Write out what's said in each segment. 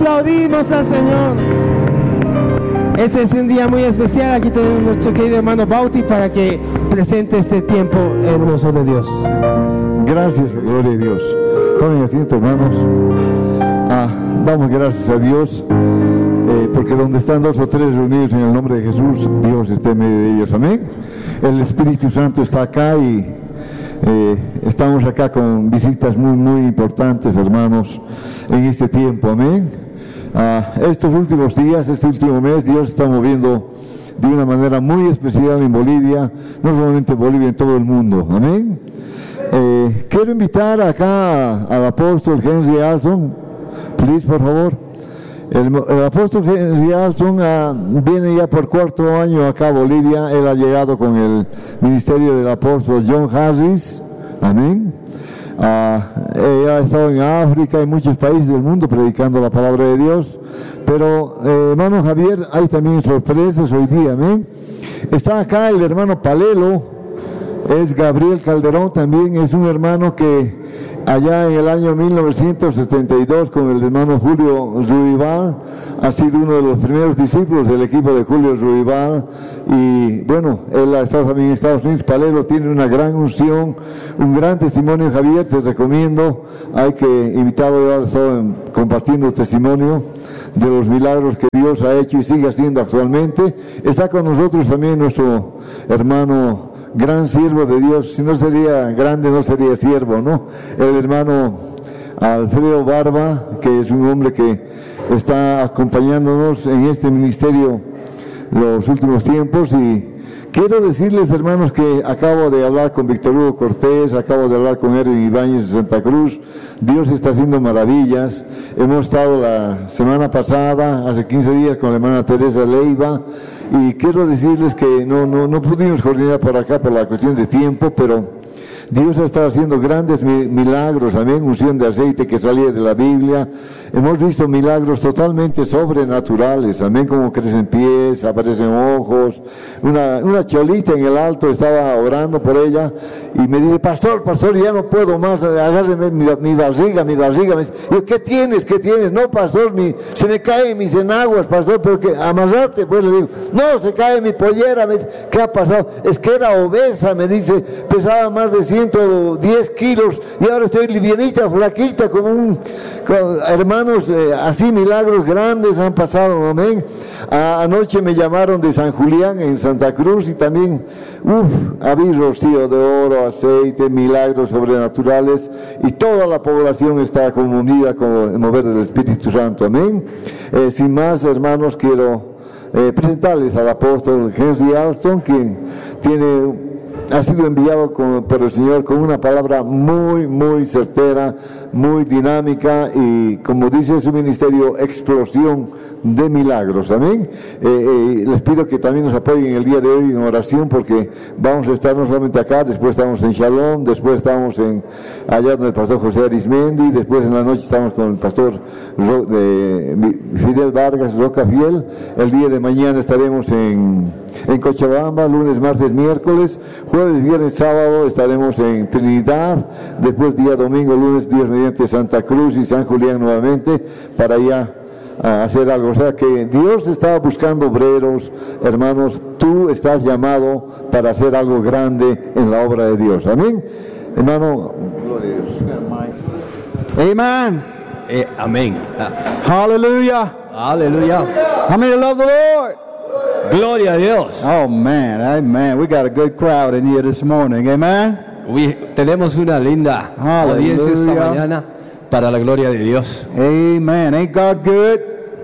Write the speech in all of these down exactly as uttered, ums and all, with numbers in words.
aplaudimos al Señor. Este es un día muy especial. Aquí tenemos a nuestro querido hermano Bauti para que presente este tiempo hermoso de Dios. Gracias, gloria a Dios. Tomen asiento, hermanos. Ah, damos gracias a Dios eh, porque donde están dos o tres reunidos en el nombre de Jesús, Dios está en medio de ellos. Amén. El Espíritu Santo está acá y eh, estamos acá con visitas muy, muy importantes, hermanos, en este tiempo. Amén. Ah, estos últimos días, este último mes, Dios está moviendo de una manera muy especial en Bolivia, no solamente en Bolivia, en todo el mundo. Amén. Eh, quiero invitar acá al apóstol Henry Alson, please, por favor. El, el apóstol Henry Alson uh, viene ya por cuarto año acá a Bolivia. Él ha llegado con el ministerio del apóstol John Harris. Amén. Uh, él ha estado en África y muchos países del mundo predicando la palabra de Dios. Pero, eh, hermano Javier, hay también sorpresas hoy día. Amén. Está acá el hermano Palelo. Es Gabriel Calderón, también es un hermano que allá en el año mil novecientos setenta y dos con el hermano Julio Ruibal ha sido uno de los primeros discípulos del equipo de Julio Ruibal, y bueno, él ha estado también en Estados Unidos. Palero tiene una gran unción, un gran testimonio. Javier, te recomiendo, hay que invitarlo, ya estado compartiendo testimonio de los milagros que Dios ha hecho y sigue haciendo actualmente. Está con nosotros también nuestro hermano, gran siervo de Dios. Si no sería grande, no sería siervo, ¿no? El hermano Alfredo Barba, que es un hombre que está acompañándonos en este ministerio los últimos tiempos. Y quiero decirles, hermanos, que acabo de hablar con Víctor Hugo Cortés, acabo de hablar con Erwin Ibáñez de Santa Cruz. Dios está haciendo maravillas. Hemos estado la semana pasada, hace quince días, con la hermana Teresa Leiva, y quiero decirles que no, no, no pudimos coordinar por acá por la cuestión de tiempo, pero Dios ha estado haciendo grandes milagros. Amén. Unción de aceite que salía de la Biblia. Hemos visto milagros totalmente sobrenaturales. Amén. Como crecen pies, aparecen ojos. Una, una cholita en el alto estaba orando por ella y me dice: pastor, pastor, ya no puedo más, agárreme mi, mi barriga, mi barriga. Me dice, yo, ¿qué tienes? ¿Qué tienes? No, pastor, mi, se me caen mis enaguas, pastor, pero que amarrate. Pues le digo, no, se cae mi pollera. Me dice, ¿qué ha pasado? Es que era obesa, me dice, pesaba más de ciento diez kilos y ahora estoy livianita, flaquita, como un, con, hermanos, eh, así milagros grandes han pasado. Amén. A, anoche me llamaron de San Julián en Santa Cruz y también, uff, había rocío de oro, aceite, milagros sobrenaturales, y toda la población está conmovida con el mover del Espíritu Santo. Amén. Eh, sin más, hermanos, quiero eh, presentarles al apóstol Henry Alston, quien tiene ha sido enviado con, por el Señor con una palabra muy, muy certera, muy dinámica, y como dice su ministerio, explosión de milagros. Amén. Eh, eh, les pido que también nos apoyen el día de hoy en oración, porque vamos a estar no solamente acá, después estamos en Shalom, después estamos en allá con el pastor José Arismendi, después en la noche estamos con el pastor Ro, eh, Fidel Vargas Roca Fiel. El día de mañana estaremos en, en Cochabamba, lunes, martes, miércoles. Jueves, viernes, sábado estaremos en Trinidad, después día domingo, lunes, Dios mediante, Santa Cruz y San Julián nuevamente, para allá a hacer algo. O sea que Dios está buscando obreros, hermanos. Tú estás llamado para hacer algo grande en la obra de Dios. Amén. Hermano, gloria a Dios. Amen. Eh, amén. Hallelujah. Aleluya. How many love the Lord? Gloria a Dios. Oh man, amen. We got a good crowd in here this morning. Amen. We, tenemos una linda Hallelujah. audiencia esta mañana para la gloria de Dios. Amen. Ain't God good?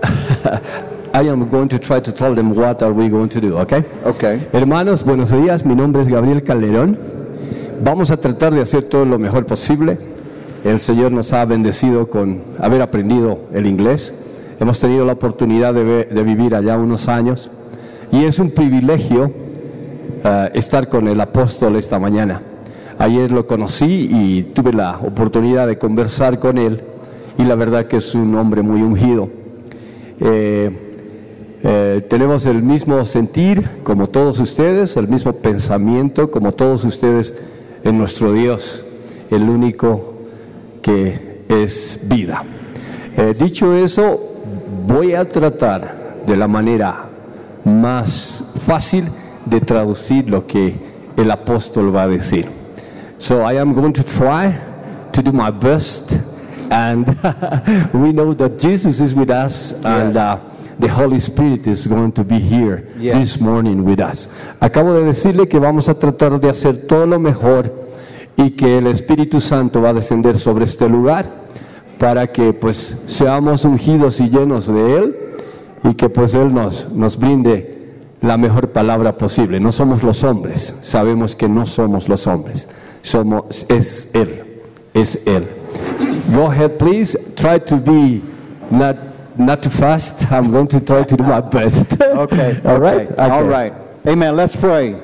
I am going to try to tell them what are we going to do, okay? Okay. Hermanos, buenos días. Mi nombre es Gabriel Calderón. Vamos a tratar de hacer todo lo mejor posible. El Señor nos ha bendecido con haber aprendido el inglés. Hemos tenido la oportunidad de, ver, de vivir allá unos años. Y es un privilegio uh, estar con el apóstol esta mañana. Ayer lo conocí y tuve la oportunidad de conversar con él, y la verdad que es un hombre muy ungido. Eh, eh, tenemos el mismo sentir como todos ustedes, el mismo pensamiento como todos ustedes en nuestro Dios, el único que es vida. Eh, dicho eso, voy a tratar de la manera más fácil de traducir lo que el apóstol va a decir. So I am going to try to do my best, and we know that Jesus is with us, and uh, the Holy Spirit is going to be here Yes. this morning with us. Acabo de decirle que vamos a tratar de hacer todo lo mejor y que el Espíritu Santo va a descender sobre este lugar para que pues seamos ungidos y llenos de Él, y que pues Él nos, nos brinde la mejor palabra posible. No somos los hombres, sabemos que no somos los hombres, somos, es Él, es Él. Go ahead, please, try to be not, not too fast. I'm going to try to do my best. Okay. All right? Okay. All right. Amen. Let's pray.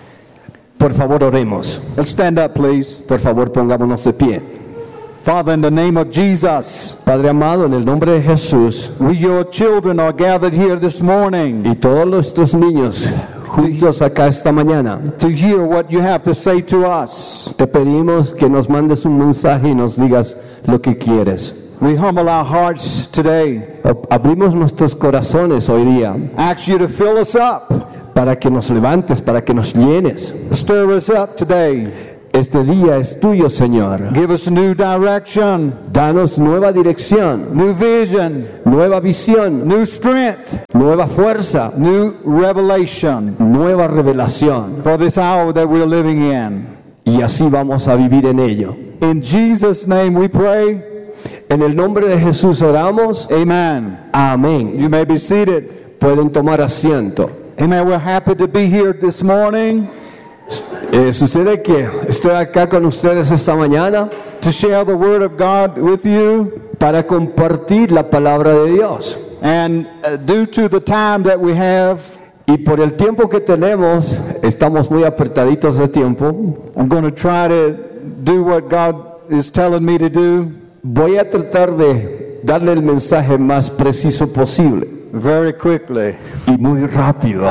Por favor, oremos. Let's stand up, please. Por favor, pongámonos de pie. Father, in the name of Jesus, Padre amado, en el nombre de Jesús, we, your children, are gathered here this morning y todos nuestros niños juntos acá esta mañana, to hear what you have to say to us. te pedimos que nos mandes un mensaje y nos digas lo que quieres. We humble our hearts today. Abrimos nuestros corazones hoy día Ask you to fill us up. para que nos levantes, para que nos llenes. Stir us up today. Este día es tuyo, Señor. Give us a new direction, Danos nueva dirección, new vision, nueva visión, new strength, nueva fuerza, new revelation nueva revelación. for this hour that we're living in. Y así vamos a vivir en ello. In Jesus' name we pray. En el nombre de Jesús oramos. Amen. Amén. You may be seated. Pueden tomar asiento. Amen. We're happy to be here this morning Eh, sucede que estoy acá con ustedes esta mañana to share the Word of God with you. para compartir la palabra de Dios. And uh, due to the time that we have, Y por el tiempo que tenemos, estamos muy apretaditos de tiempo. I'm going to try to do what God is telling me to do Voy a tratar de darle el mensaje más preciso posible very quickly. y muy rápido.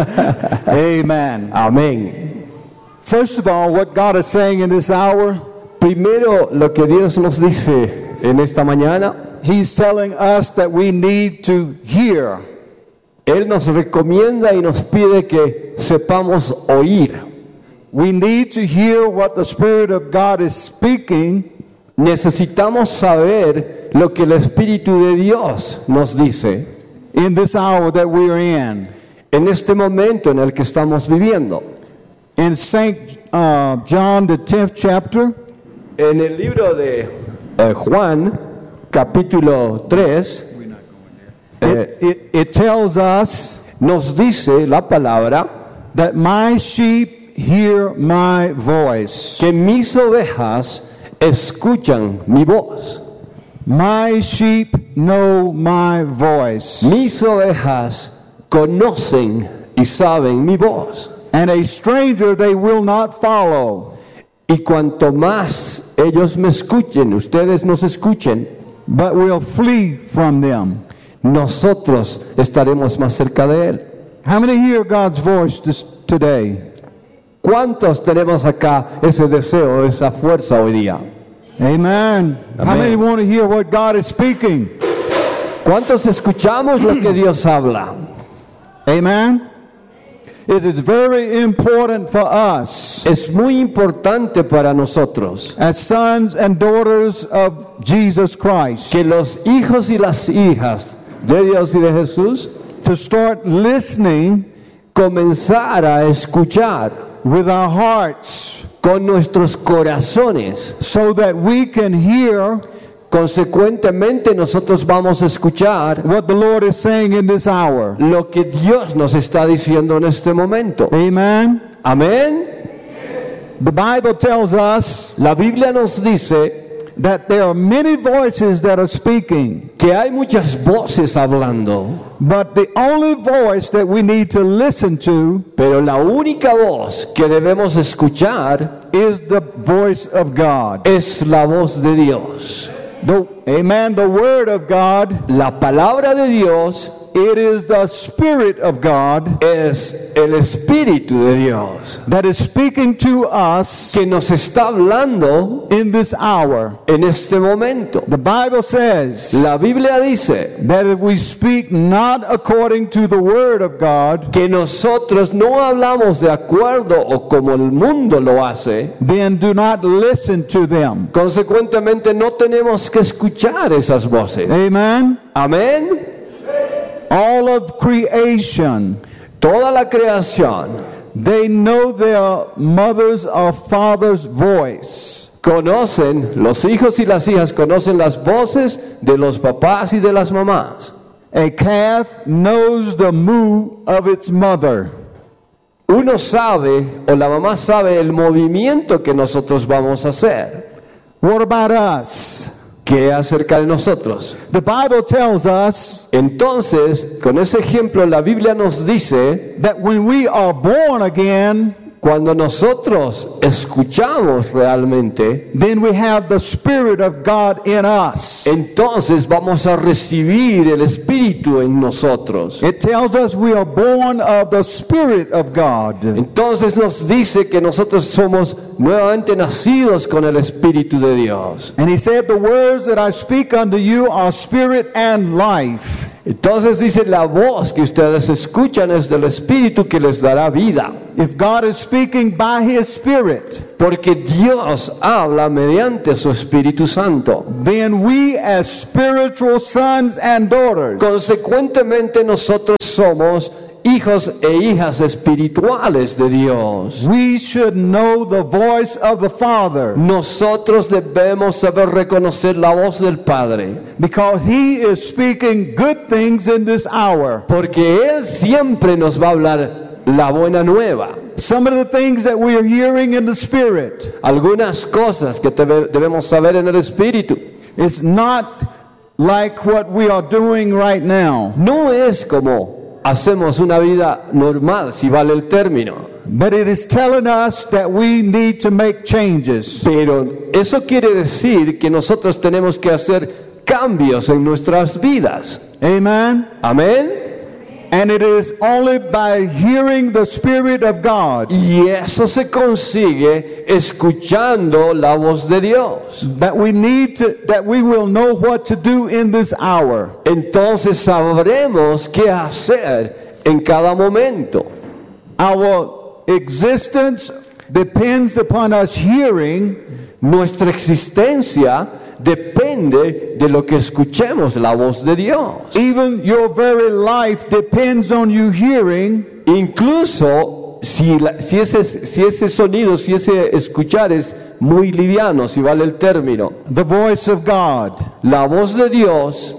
Amen. Amén. First of all, what God is saying in this hour, Primero, lo que Dios nos dice en esta mañana, He's telling us that we need to hear. Él nos recomienda y nos pide que sepamos oír. We need to hear what the Spirit of God is speaking Necesitamos saber lo que el Espíritu de Dios nos dice in this hour that we are in. en este momento en el que estamos viviendo. In Saint uh, John, the tenth chapter, En el libro de eh, Juan, capítulo tres, eh, it, it, it tells us nos dice la palabra that my sheep hear my voice. que mis ovejas escuchan mi voz. My sheep know my voice. Mis ovejas conocen y saben mi voz. And a stranger they will not follow. Y cuanto más ellos me escuchen, ustedes nos escuchen, But will flee from them. nosotros estaremos más cerca de Él. How many hear God's voice this, today? ¿Cuántos tenemos acá ese deseo, esa fuerza hoy día? Amen. How Amen. many want to hear what God is speaking? ¿Cuántos escuchamos lo que Dios habla? Amen. It is very important for us Es muy importante para nosotros as sons and daughters of Jesus Christ que los hijos y las hijas de Dios y de Jesús to start listening comenzar a escuchar with our hearts con nuestros corazones. so that we can hear Consecuentemente nosotros vamos a escuchar what the Lord is saying in this hour. lo que Dios nos está diciendo en este momento. Amen. Amén. The Bible tells us La Biblia nos dice that there are many voices that are speaking, que hay muchas voces hablando, but the only voice that we need to listen to pero la única voz que debemos escuchar is the voice of God. es la voz de Dios. The, amen. The Word of God La palabra de Dios it is the Spirit of God es el Espíritu de Dios that is speaking to us que nos está hablando in this hour. en este momento. The Bible says La Biblia dice that if we speak not according to the Word of God, que nosotros no hablamos de acuerdo o como el mundo lo hace, then do not listen to them. consecuentemente no tenemos que escuchar esas voces. Amen. Amén. All of creation, Toda la creación they know their mother's or father's voice. conocen, los hijos y las hijas conocen las voces de los papás y de las mamás. A calf knows the moo of its mother. Uno sabe, o la mamá sabe, el movimiento que nosotros vamos a hacer. What about us? ¿Qué acerca de nosotros? The Bible tells us Entonces, con ese ejemplo, la Biblia nos dice, that when we are born again, cuando nosotros escuchamos realmente, then we have the Spirit of God in us. entonces vamos a recibir el Espíritu en nosotros. It tells us we are born of the Spirit of God. Entonces nos dice que nosotros somos nuevamente nacidos con el Espíritu de Dios. And he said, the words that I speak unto you are spirit and life. Entonces dice, la voz que ustedes escuchan es del Espíritu que les dará vida. If God is speaking by His Spirit, Porque Dios habla mediante su Espíritu Santo. then we as spiritual sons and daughters Consecuentemente nosotros somos hijos e hijas espirituales de Dios. we should know the voice of the Father, Nosotros debemos saber reconocer la voz del Padre, because He is speaking good things in this hour. porque Él siempre nos va a hablar la buena nueva. Some of the things that we are hearing in the Spirit Algunas cosas que debe- debemos saber en el Espíritu. is not like what we are doing right now, No es como hacemos una vida normal, si vale el término. but it is telling us that we need to make changes. Pero eso quiere decir que nosotros tenemos que hacer cambios en nuestras vidas. Amen. Amén. And it is only by hearing the Spirit of God Y eso se consigue escuchando la voz de Dios. that we need to, that we will know what to do in this hour. Entonces sabremos qué hacer en cada momento. Our existence depends upon us hearing, Nuestra existencia depende de lo que escuchemos la voz de Dios. even your very life depends on you hearing Incluso si, la- si, ese, si ese sonido, si ese escuchar es muy liviano, si vale el término, the voice of God. la voz de Dios,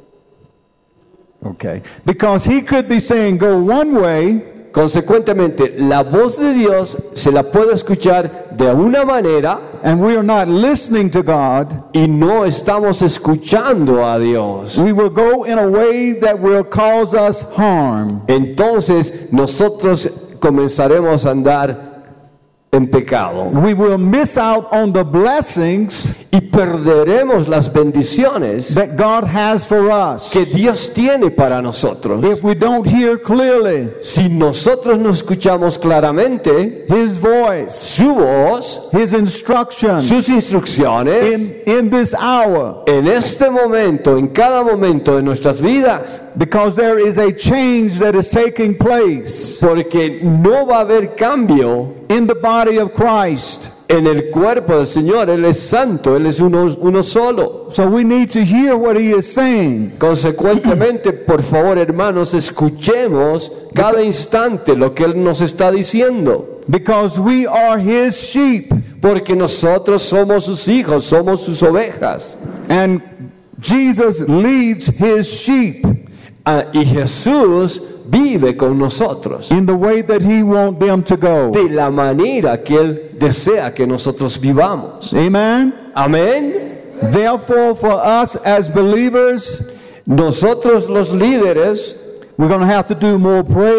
Okay. Because He could be saying, go one way, consecuentemente, la voz de Dios se la puede escuchar de una manera and we are not listening to God. y no estamos escuchando a Dios. We will go in a way that will cause us harm. Entonces nosotros comenzaremos a andar en pecado We will miss out on the blessings y perderemos las bendiciones that God has for us que Dios tiene para nosotros. if we don't hear clearly Si nosotros no escuchamos claramente His voice, su voz, His instruction sus instrucciones, in, in this hour, en este momento, en cada momento de nuestras vidas, because there is a change that is taking place porque no va a haber cambio in the body of Christ. en el cuerpo del Señor. Él es santo, Él es uno, uno solo. So we need to hear what He is saying. Consecuentemente, por favor, hermanos, escuchemos cada instante lo que Él nos está diciendo, Because we are His sheep, porque nosotros somos sus hijos, somos sus ovejas. and Jesus leads His sheep Ah, y Jesús vive con nosotros in the way that He wants them to go. de la manera que Él desea que nosotros vivamos. Amen. Amén. Therefore, for us as believers, Nosotros los líderes we're going to have to do more praying.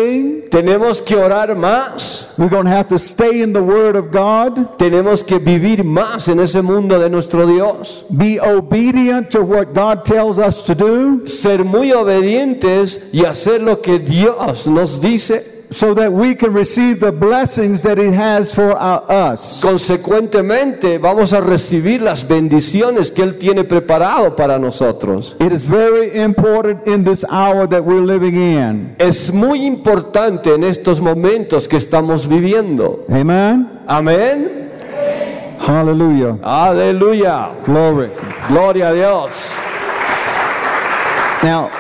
tenemos que orar más. We're going to have to stay in the Word of God. Tenemos que vivir más en ese mundo de nuestro Dios. Be obedient to what God tells us to do, Ser muy obedientes y hacer lo que Dios nos dice. so that we can receive the blessings that He has for our, us. Consecuentemente, vamos a recibir las bendiciones que Él tiene preparado para nosotros. It is very important in this hour that we're living in. Es muy importante en estos momentos que estamos viviendo. Amen. Amén. Hallelujah. Aleluya. Glory. Gloria a Dios. Now,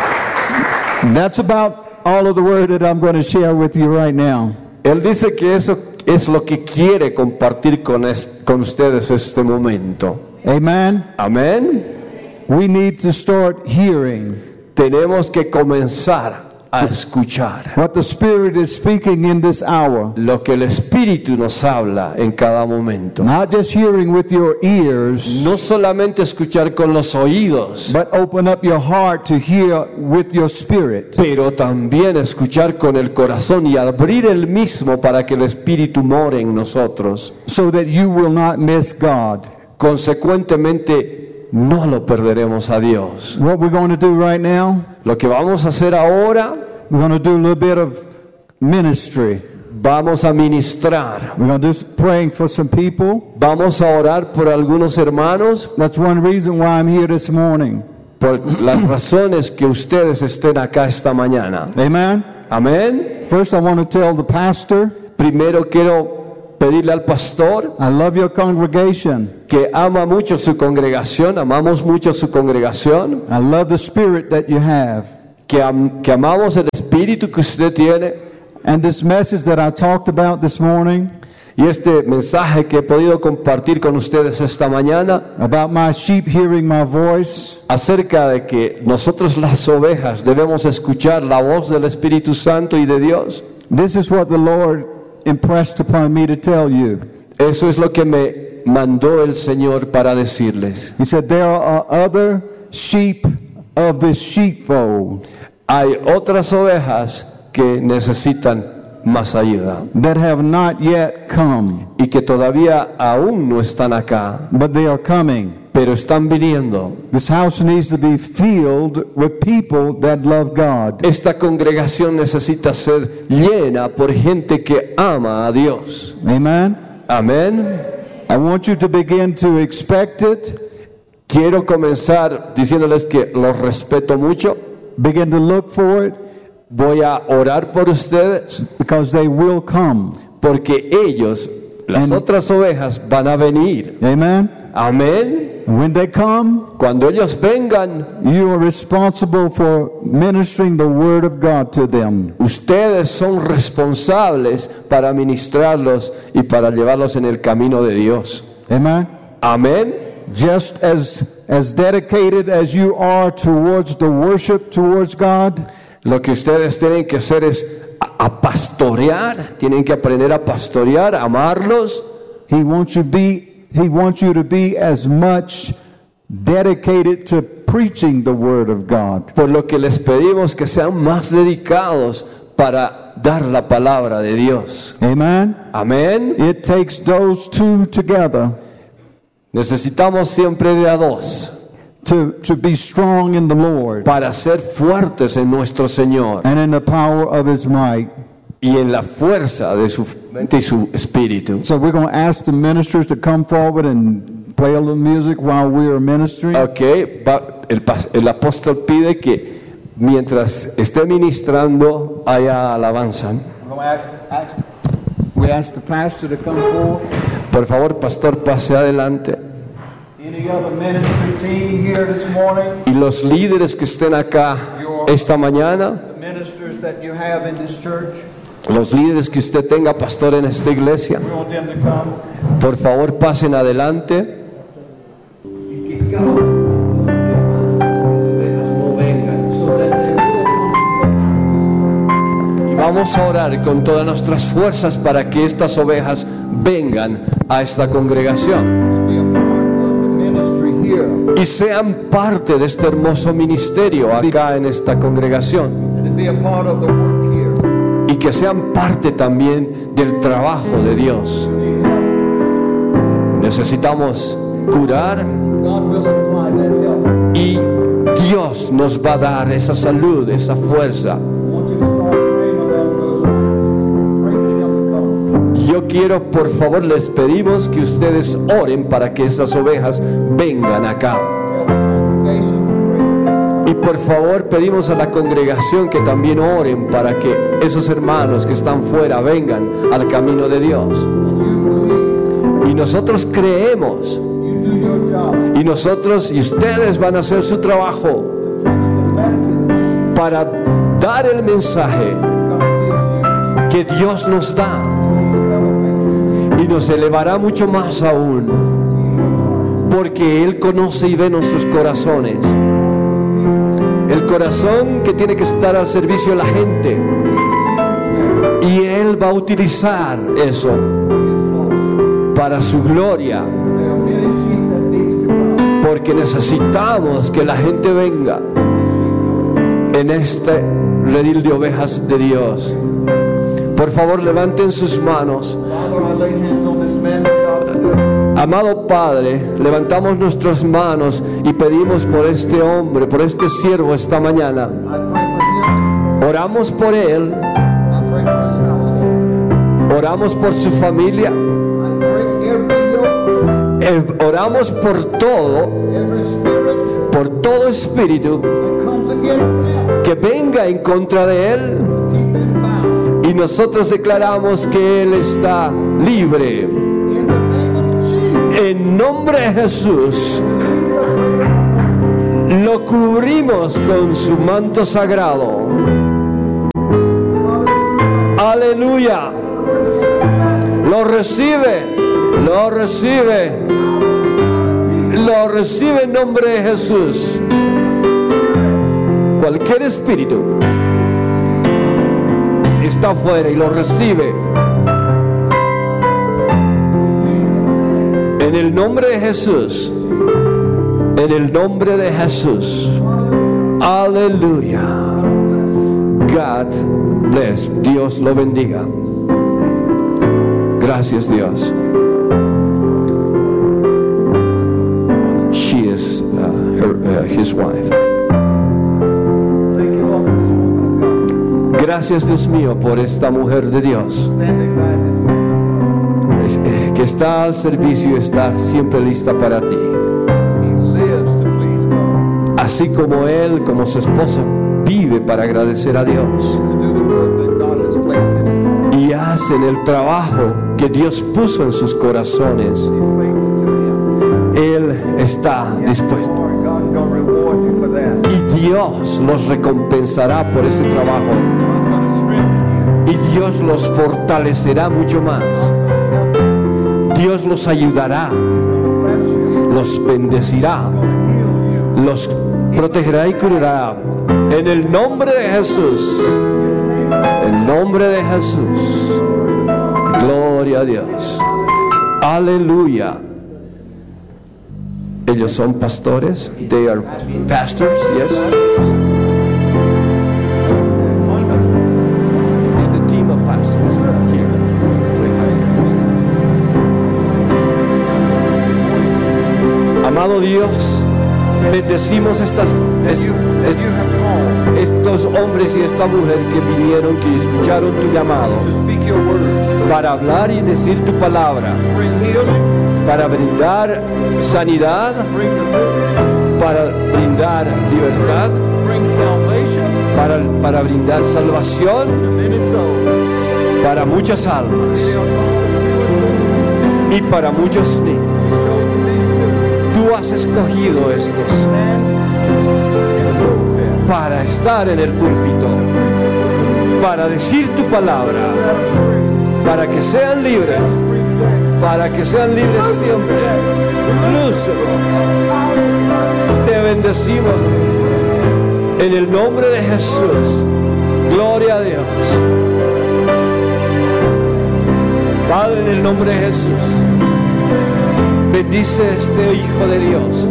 that's about all of the word that I'm going to share with you right now. Él dice que eso es lo que quiere compartir con, es- con ustedes este momento. Amen. Amén. We need to start hearing Tenemos que comenzar a escuchar what the Spirit is speaking in this hour. lo que el Espíritu nos habla en cada momento. Not just hearing with your ears, No solamente escuchar con los oídos, but open up your heart to hear with your spirit. pero también escuchar con el corazón y abrir el mismo para que el Espíritu more en nosotros. So that you will not miss God. Consecuentemente, no lo perderemos a Dios. What we're going to do right now, Lo que vamos a hacer ahora, we're going to do a little bit of ministry. vamos a ministrar. We're going to do some praying for some people. Vamos a orar por algunos hermanos, That's one reason why I'm here this morning. por las razones que ustedes estén acá esta mañana. Amen. Amén. First, I want to tell the pastor, Primero quiero pedirle al pastor I love your congregation. que ama mucho su congregación, amamos mucho su congregación, I love the spirit that you have. que, am- que amamos el espíritu que usted tiene. And this message that I talked about this morning Y este mensaje que he podido compartir con ustedes esta mañana about my sheep hearing my voice, acerca de que nosotros las ovejas debemos escuchar la voz del Espíritu Santo y de Dios. this is what the Lord impressed upon me to tell you. Eso es lo que me mandó el Señor para decirles. He said, there are other sheep of this sheepfold Hay otras ovejas que necesitan más ayuda that have not yet come, y que todavía aún no están acá, but they are coming. pero están viniendo. This house needs to be filled with people that love God. Esta congregación necesita ser llena por gente que ama a Dios. Amen. Amén. I want you to begin to expect it. Quiero comenzar diciéndoles que los respeto mucho. Begin to look for it, Voy a orar por ustedes because they will come. porque ellos, las And- otras ovejas, van a venir. Amen. Amén. And when they come, Cuando ellos vengan, you are responsible for ministering the word of God to them. ustedes son responsables para ministrarlos y para llevarlos en el camino de Dios. Amen. Amén. Just as as dedicated as you are towards the worship towards God, Lo que ustedes tienen que hacer es a, a pastorear, tienen que aprender a pastorear, a amarlos. he wants you be he wants you to be as much dedicated to preaching the word of God. Por lo que les pedimos que sean más dedicados para dar la palabra de Dios. Amen. Amén. It takes those two together Necesitamos siempre de a dos to to be strong in the Lord para ser fuertes en nuestro Señor and in the power of his might. y en la fuerza de su mente y su espíritu. So we're going to ask the ministers to come forward and play a little music while we are ministering. Ok, va- el, pas- el apóstol pide que mientras esté ministrando haya alabanza. We're going to ask, ask, we ask the pastor to come forward. Por favor, pastor, pase adelante. Any other ministry team here this morning? Y los líderes que estén acá esta mañana, The ministers that you have in this church, los líderes que usted tenga, pastor, en esta iglesia, we want them to come. por favor, pasen adelante. Y vamos a orar con todas nuestras fuerzas para que estas ovejas vengan a esta congregación Be a part of the ministry here. y sean parte de este hermoso ministerio acá en esta congregación And to be a part of the work here. y y que sean parte también del trabajo de Dios. Necesitamos curar y Dios nos va a dar esa salud, esa fuerza. Yo quiero, por favor, les pedimos que ustedes oren para que esas ovejas vengan acá. Y por favor pedimos a la congregación que también oren para que esos hermanos que están fuera vengan al camino de Dios. Y nosotros creemos, y nosotros y ustedes van a hacer su trabajo para dar el mensaje que Dios nos da, y nos elevará mucho más aún, porque Él conoce y ve nuestros corazones. El corazón que tiene que estar al servicio de la gente, y Él va a utilizar eso para su gloria, porque necesitamos que la gente venga en este redil de ovejas de Dios. Por favor, levanten sus manos. Amado Padre, levantamos nuestras manos y pedimos por este hombre, por este siervo esta mañana. Oramos por él, oramos por su familia, oramos por todo, por todo espíritu que venga en contra de él, y nosotros declaramos que él está libre. En nombre de Jesús, lo cubrimos con su manto sagrado. Aleluya. Lo recibe, lo recibe, lo recibe en nombre de Jesús. Cualquier espíritu está afuera y lo recibe. En el nombre de Jesús, en el nombre de Jesús. Aleluya. God bless. Dios lo bendiga. Gracias, Dios. She is uh, her, uh, his wife. Gracias, Dios mío, por esta mujer de Dios que está al servicio y está siempre lista para ti. Así como él, como su esposo, vive para agradecer a Dios y hacen el trabajo que Dios puso en sus corazones. Él está dispuesto y Dios los recompensará por ese trabajo, y Dios los fortalecerá mucho más. Dios los ayudará, los bendecirá, los protegerá y curará. En el nombre de Jesús, en el nombre de Jesús. Gloria a Dios. Aleluya. Ellos son pastores. They are pastors, yes. It's the team of pastors here. Amado Dios, bendecimos estas, est, est, estos hombres y esta mujer que vinieron, que escucharon tu llamado para hablar y decir tu palabra, para brindar sanidad, para brindar libertad, para, para brindar salvación para muchas almas y para muchos niños. Tú has escogido estos para estar en el púlpito, para decir tu palabra, para que sean libres, para que sean libres siempre. Luz, te bendecimos en el nombre de Jesús. Gloria a Dios. Padre, en el nombre de Jesús, bendice a este Hijo de Dios.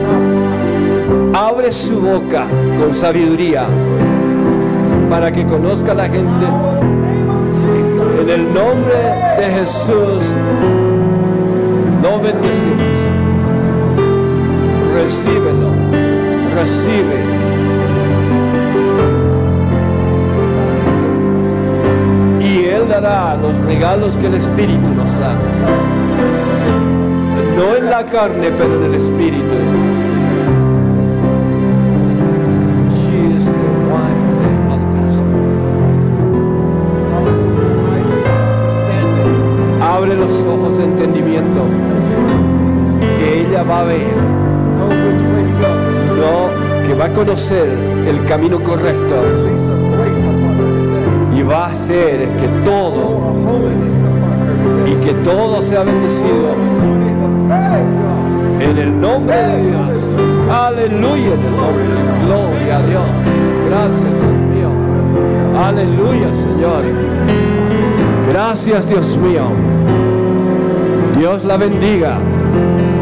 Abre su boca con sabiduría para que conozca la gente En el nombre de Jesús lo bendecimos. Recíbelo, recibe. Y Él dará los regalos que el Espíritu nos da. No en la carne, pero en el Espíritu. She is the wife of the pastor. Abre los ojos de entendimiento, que ella va a ver, no, que va a conocer el camino correcto y va a hacer que todo y que todo sea bendecido en el nombre de Dios. Aleluya, en el nombre de Dios. Gloria a Dios. Gracias, Dios mío. Aleluya, Señor. Gracias, Dios mío. Dios la bendiga.